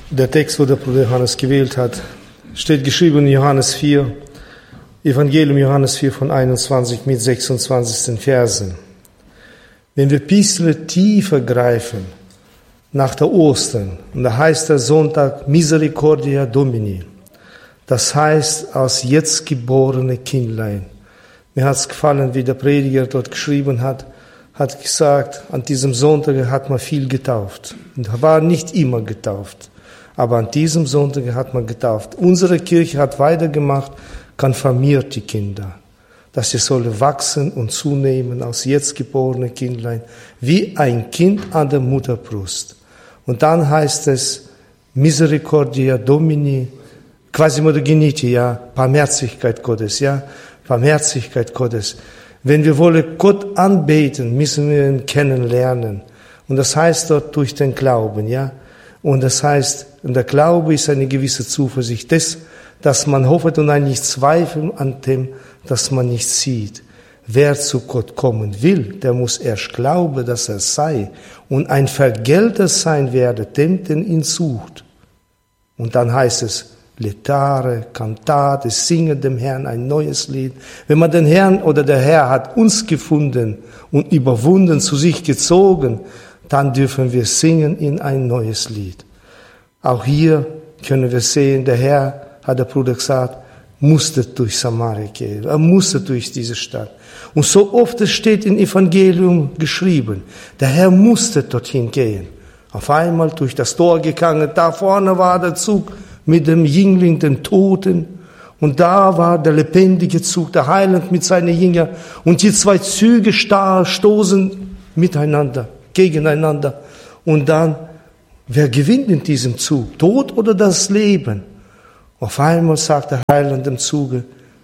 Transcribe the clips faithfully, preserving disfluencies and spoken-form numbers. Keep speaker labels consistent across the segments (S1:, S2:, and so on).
S1: Der Text, wo der Bruder Johannes gewählt hat, steht geschrieben in Johannes vier, Evangelium Johannes vier von einundzwanzig mit sechsundzwanzig Versen. Wenn wir ein bisschen tiefer greifen, nach der Ostern, und da heißt der Sonntag Misericordia Domini, das heißt, als jetzt geborene Kindlein. Mir hat es gefallen, wie der Prediger dort geschrieben hat, hat gesagt, an diesem Sonntag hat man viel getauft. Und war nicht immer getauft. Aber an diesem Sonntag hat man getauft. Unsere Kirche hat weitergemacht, konfirmiert die Kinder, dass sie sollen wachsen und zunehmen als jetzt geborene Kindlein, wie ein Kind an der Mutterbrust. Und dann heißt es Misericordia Domini, Quasimodogeniti, ja, Barmherzigkeit Gottes, ja, Barmherzigkeit Gottes. Wenn wir wollen Gott anbeten, müssen wir ihn kennenlernen. Und das heißt dort durch den Glauben, ja. Und das heißt, und der Glaube ist eine gewisse Zuversicht, das, dass man hofft und eigentlich zweifelt an dem, dass man nicht sieht. Wer zu Gott kommen will, der muss erst glauben, dass er sei und ein Vergelter sein werde, dem, den ihn sucht. Und dann heißt es, Letare, Cantate, singen dem Herrn ein neues Lied. Wenn man den Herrn oder der Herr hat uns gefunden und überwunden, zu sich gezogen, dann dürfen wir singen in ein neues Lied. Auch hier können wir sehen, der Herr, hat der Bruder gesagt, musste durch Samaria gehen. Er musste durch diese Stadt. Und so oft es steht im Evangelium geschrieben, der Herr musste dorthin gehen. Auf einmal durch das Tor gegangen, da vorne war der Zug mit dem Jüngling, den Toten. Und da war der lebendige Zug, der Heiland mit seinen Jüngern. Und die zwei Züge stoßen miteinander, gegeneinander. Und dann, wer gewinnt in diesem Zug? Tod oder das Leben? Auf einmal sagt der Heiland dem Zuge,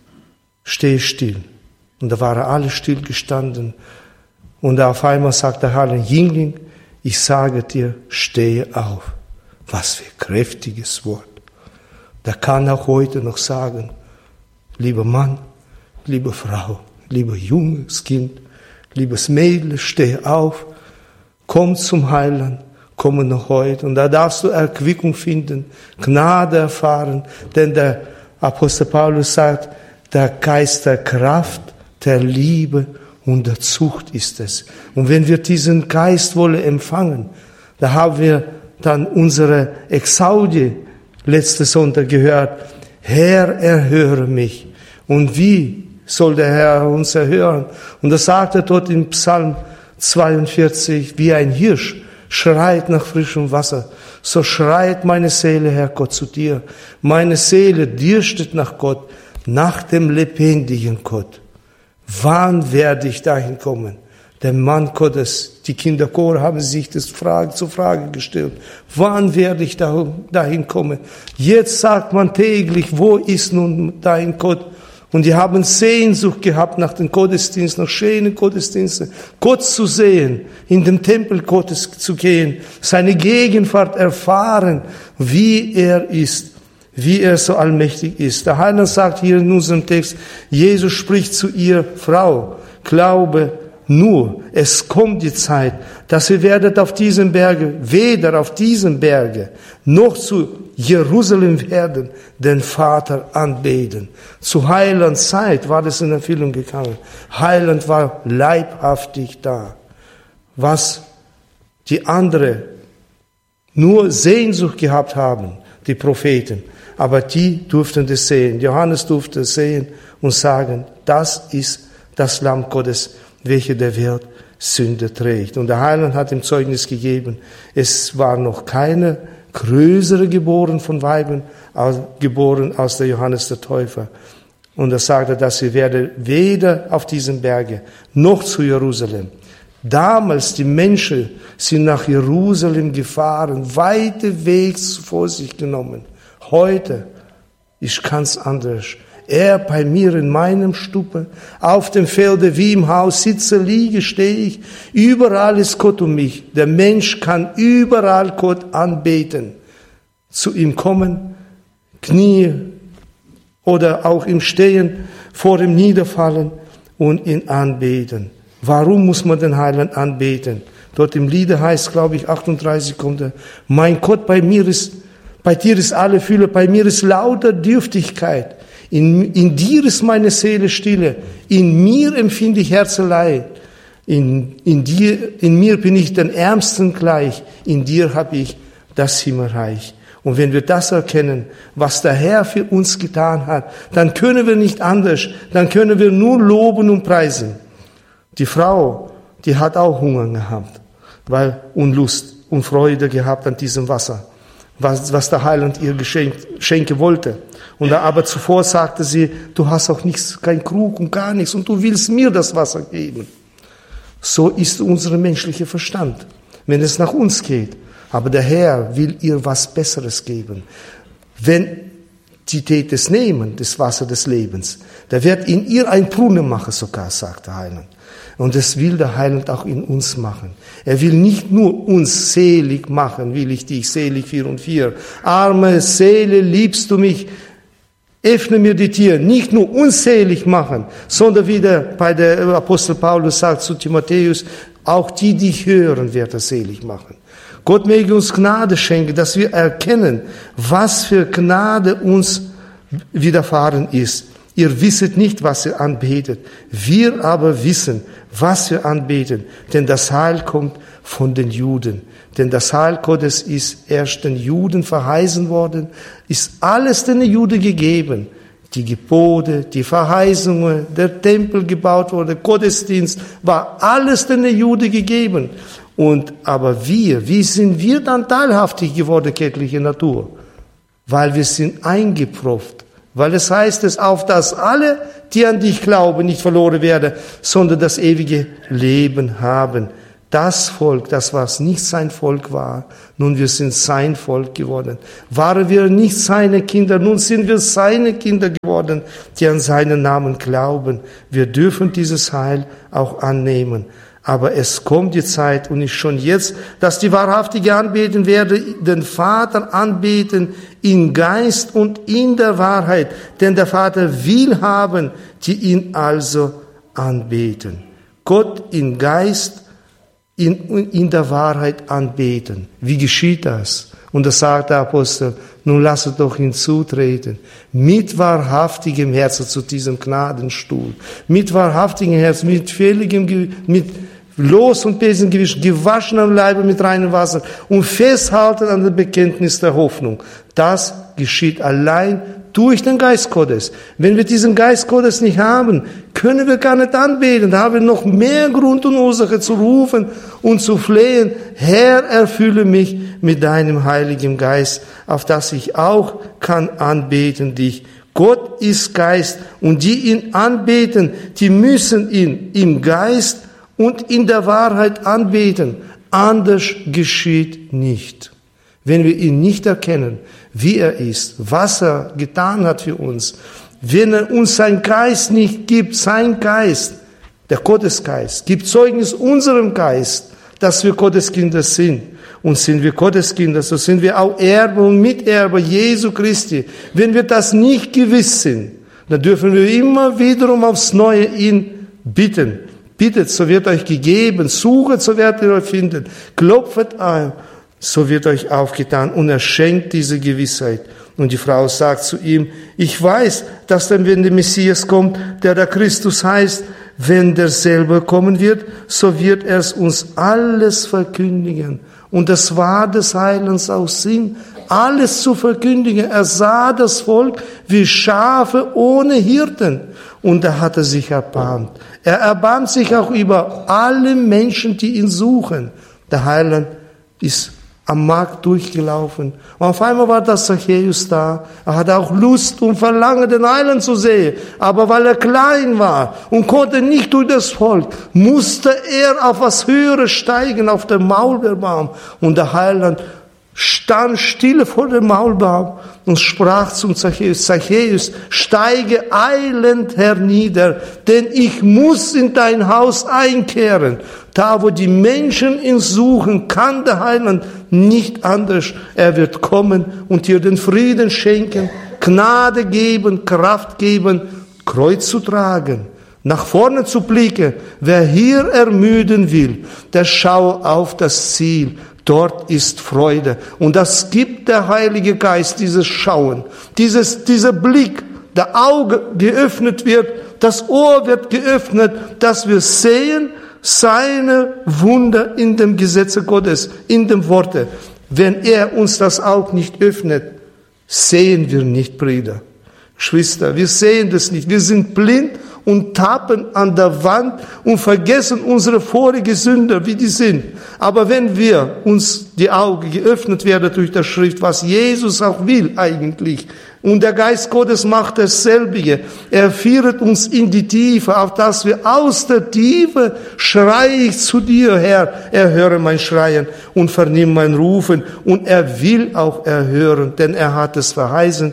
S1: steh still. Und da waren alle still gestanden. Und auf einmal sagt der Heiland, Jüngling, ich sage dir, stehe auf. Was für ein kräftiges Wort. Der kann auch heute noch sagen, lieber Mann, liebe Frau, lieber junges Kind, liebes Mädel, steh auf, komm zum Heiland, komme noch heute. Und da darfst du Erquickung finden, Gnade erfahren, denn der Apostel Paulus sagt, der Geist der Kraft, der Liebe und der Zucht ist es. Und wenn wir diesen Geist wollen empfangen, da haben wir dann unsere Exaudie letzte Sonntag gehört, Herr, erhöre mich. Und wie soll der Herr uns erhören? Und das sagt er dort in Psalm zweiundvierzig, wie ein Hirsch schreit nach frischem Wasser, so schreit meine Seele, Herr Gott, zu dir. Meine Seele dürstet nach Gott, nach dem lebendigen Gott. Wann werde ich dahin kommen? Der Mann Gottes, die Kinderchor haben sich das Frage, zur Frage gestellt. Wann werde ich dahin kommen? Jetzt sagt man täglich, wo ist nun dein Gott? Und die haben Sehnsucht gehabt nach den Gottesdiensten, nach schönen Gottesdiensten, Gott zu sehen, in den Tempel Gottes zu gehen, seine Gegenwart erfahren, wie er ist, wie er so allmächtig ist. Der Heiland sagt hier in unserem Text, Jesus spricht zu ihr, Frau, glaube nur, es kommt die Zeit, dass ihr werdet auf diesem Berge, weder auf diesem Berge, noch zu Jerusalem werden, den Vater anbeten. Zu Heilands Zeit war das in Erfüllung gegangen. Heiland war leibhaftig da. Was die andere nur Sehnsucht gehabt haben, die Propheten, aber die durften das sehen. Johannes durfte es sehen und sagen, das ist das Lamm Gottes, welche der Welt Sünde trägt. Und der Heiland hat ihm Zeugnis gegeben, es war noch keine größere geboren von Weibern, geboren aus der Johannes der Täufer. Und er sagte, dass sie werde weder auf diesem Berge noch zu Jerusalem. Damals die Menschen sind nach Jerusalem gefahren, weite Wege vor sich genommen. Heute ist ganz anders. Er bei mir in meinem Stube, auf dem Felde wie im Haus, sitze, liege, stehe ich. Überall ist Gott um mich. Der Mensch kann überall Gott anbeten. Zu ihm kommen, Knie oder auch im Stehen, vor ihm niederfallen und ihn anbeten. Warum muss man den Heiland anbeten? Dort im Lieder heißt, glaube ich, achtunddreißig kommt er, mein Gott bei mir ist, Bei dir ist alle Fülle, bei mir ist lauter Dürftigkeit. In, in dir ist meine Seele stille. In mir empfinde ich Herzeleid. In, in dir, in mir bin ich den Ärmsten gleich. In dir habe ich das Himmelreich. Und wenn wir das erkennen, was der Herr für uns getan hat, dann können wir nicht anders. Dann können wir nur loben und preisen. Die Frau, die hat auch Hunger gehabt, weil und Lust und Freude gehabt an diesem Wasser, was, was der Heiland ihr geschenkt, schenken wollte. Und da, aber zuvor sagte sie, du hast auch nichts, kein Krug und gar nichts und du willst mir das Wasser geben. So ist unser menschlicher Verstand, wenn es nach uns geht. Aber der Herr will ihr was Besseres geben. Wenn die tät es nehmen, das Wasser des Lebens, der wird in ihr ein Brunnen machen sogar, sagt der Heiland. Und das will der Heiland auch in uns machen. Er will nicht nur uns selig machen, will ich dich, selig vier und vier. Arme Seele, liebst du mich, öffne mir die Tür. Nicht nur uns selig machen, sondern wie der, bei der Apostel Paulus sagt zu Timotheus, auch die, die hören, wird er selig machen. Gott möge uns Gnade schenken, dass wir erkennen, was für Gnade uns widerfahren ist. Ihr wisset nicht, was ihr anbetet. Wir aber wissen, was wir anbeten. Denn das Heil kommt von den Juden. Denn das Heil Gottes ist erst den Juden verheißen worden, ist alles den Juden gegeben. Die Gebote, die Verheißungen, der Tempel gebaut wurde, Gottesdienst, war alles den Juden gegeben. Und aber wir, wie sind wir dann teilhaftig geworden, kirchliche Natur? Weil wir sind eingepropft. Weil es heißt es, auf dass alle, die an dich glauben, nicht verloren werden, sondern das ewige Leben haben. Das Volk, das was nicht sein Volk war, nun wir sind sein Volk geworden. Waren wir nicht seine Kinder, nun sind wir seine Kinder geworden, die an seinen Namen glauben. Wir dürfen dieses Heil auch annehmen. Aber es kommt die Zeit, und nicht schon jetzt, dass die Wahrhaftige anbeten werde, den Vater anbeten in Geist und in der Wahrheit. Denn der Vater will haben, die ihn also anbeten. Gott in Geist, in, in der Wahrheit anbeten. Wie geschieht das? Und da sagt der Apostel, nun lasset doch hinzutreten, mit wahrhaftigem Herzen zu diesem Gnadenstuhl, mit wahrhaftigem Herzen, mit fehligem, mit Los und Besen gewischt, gewaschenem Leibe mit reinem Wasser und festhalten an dem Bekenntnis der Hoffnung. Das geschieht allein durch den Geist Gottes. Wenn wir diesen Geist Gottes nicht haben, können wir gar nicht anbeten. Da haben wir noch mehr Grund und Ursache zu rufen und zu flehen. Herr, erfülle mich mit deinem Heiligen Geist, auf dass ich auch kann anbeten dich. Gott ist Geist und die ihn anbeten, die müssen ihn im Geist und in der Wahrheit anbeten. Anders geschieht nicht. Wenn wir ihn nicht erkennen, wie er ist, was er getan hat für uns, wenn er uns sein Geist nicht gibt, sein Geist, der Gottesgeist, gibt Zeugnis unserem Geist, dass wir Gotteskinder sind. Und sind wir Gotteskinder, so sind wir auch Erbe und Miterbe Jesu Christi. Wenn wir das nicht gewiss sind, dann dürfen wir immer wiederum aufs Neue ihn bitten. Bittet, so wird euch gegeben. Suchet, so werdet ihr euch finden. Klopfet an, so wird euch aufgetan. Und er schenkt diese Gewissheit. Und die Frau sagt zu ihm, ich weiß, dass dann, wenn der Messias kommt, der der Christus heißt, wenn der selber kommen wird, so wird er es uns alles verkündigen. Und das war des Heilands auch Sinn, alles zu verkündigen. Er sah das Volk wie Schafe ohne Hirten. Und da hat er sich erbarmt. Er erbarmt sich auch über alle Menschen, die ihn suchen. Der Heiland ist am Markt durchgelaufen. Und auf einmal war das Zachäus da. Er hatte auch Lust und Verlangen, den Heiland zu sehen. Aber weil er klein war und konnte nicht durch das Volk, musste er auf was Höheres steigen, auf den Maulbeerbaum. Und der Heiland stand still vor dem Maulbaum und sprach zum Zachäus, Zachäus, steige eilend hernieder, denn ich muss in dein Haus einkehren. Da, wo die Menschen ihn suchen, kann der Heiland nicht anders. Er wird kommen und dir den Frieden schenken, Gnade geben, Kraft geben, Kreuz zu tragen, nach vorne zu blicken. Wer hier ermüden will, der schau auf das Ziel. dort ist Freude. Und das gibt der Heilige Geist, dieses Schauen, dieses, dieser Blick, der Auge geöffnet wird, das Ohr wird geöffnet, dass wir sehen seine Wunder in dem Gesetze Gottes, in dem Worte. Wenn er uns das Auge nicht öffnet, sehen wir nicht, Brüder, Geschwister, wir sehen das nicht. Wir sind blind und tappen an der Wand und vergessen unsere vorigen Sünder, wie die sind. Aber wenn wir uns die Augen geöffnet werden durch die Schrift, was Jesus auch will eigentlich, und der Geist Gottes macht dasselbe, er führt uns in die Tiefe, auf dass wir aus der Tiefe schreie ich zu dir, Herr, erhöre mein Schreien und vernimm mein Rufen. Und er will auch erhören, denn er hat es verheißen,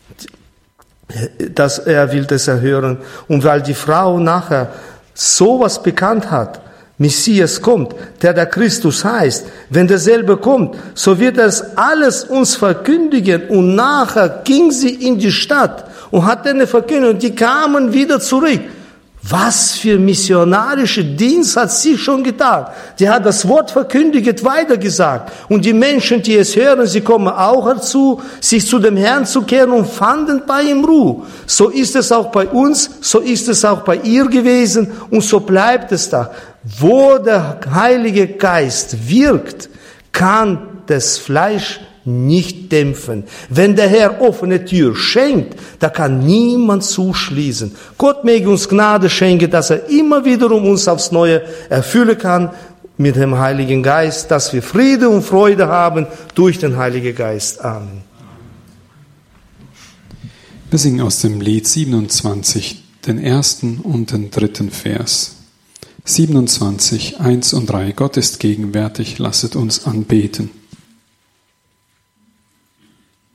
S1: dass er will das erhören. Und weil die Frau nachher sowas bekannt hat, Messias kommt, der der Christus heißt, wenn derselbe kommt, so wird es alles uns verkündigen. Und nachher ging sie in die Stadt und hat eine Verkündigung und die kamen wieder zurück. Was für missionarische Dienst hat sie schon getan? Die hat das Wort verkündigt, weitergesagt. Und die Menschen, die es hören, sie kommen auch dazu, sich zu dem Herrn zu kehren und fanden bei ihm Ruhe. So ist es auch bei uns, so ist es auch bei ihr gewesen und so bleibt es da. Wo der Heilige Geist wirkt, kann das Fleisch nicht dämpfen. Wenn der Herr offene Tür schenkt, da kann niemand zuschließen. Gott möge uns Gnade schenken, dass er immer wiederum uns aufs Neue erfüllen kann mit dem Heiligen Geist, dass wir Friede und Freude haben durch den Heiligen Geist. Amen.
S2: Wir singen aus dem Lied siebenundzwanzig den ersten und den dritten Vers. siebenundzwanzig, eins und drei. Gott ist gegenwärtig, lasset uns anbeten.